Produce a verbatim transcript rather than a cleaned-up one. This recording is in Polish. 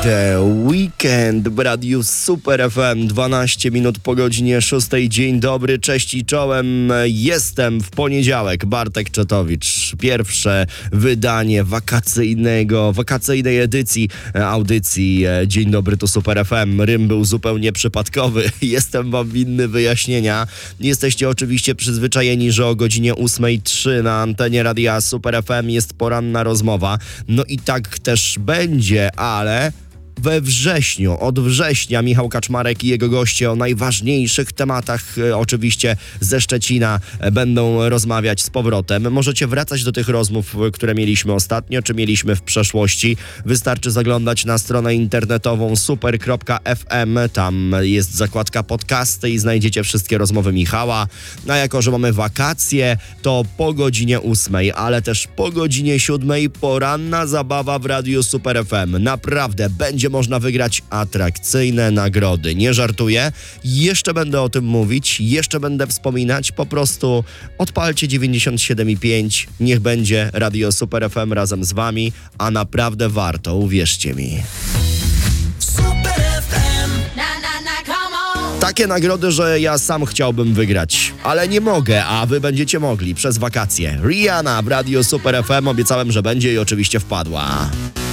The Weekend w Radiu Super F M. Dwanaście minut po godzinie szóstej. Dzień dobry, cześć i czołem. Jestem w poniedziałek. Bartek Czotowicz. Pierwsze wydanie wakacyjnego, wakacyjnej edycji audycji Dzień dobry, to Super F M. Rym był zupełnie przypadkowy. Jestem wam winny wyjaśnienia. Jesteście oczywiście przyzwyczajeni, że o godzinie ósmej trzy na antenie Radia Super F M jest poranna rozmowa. No i tak też będzie, ale we wrześniu, od września Michał Kaczmarek i jego goście o najważniejszych tematach, e, oczywiście ze Szczecina, e, będą rozmawiać z powrotem. Możecie wracać do tych rozmów, które mieliśmy ostatnio, czy mieliśmy w przeszłości. Wystarczy zaglądać na stronę internetową super kropka f m. Tam jest zakładka podcasty i znajdziecie wszystkie rozmowy Michała. A jako, że mamy wakacje, to po godzinie ósmej, ale też po godzinie siódmej poranna zabawa w Radiu Super F M. Naprawdę będzie można wygrać atrakcyjne nagrody. Nie żartuję. Jeszcze będę o tym mówić, jeszcze będę wspominać. Po prostu odpalcie dziewięćdziesiąt siedem i pięć. Niech będzie Radio Super F M razem z wami, a naprawdę warto, uwierzcie mi. Takie nagrody, że ja sam chciałbym wygrać, ale nie mogę, a wy będziecie mogli przez wakacje. Rihanna w Radio Super F M. Obiecałem, że będzie i oczywiście wpadła.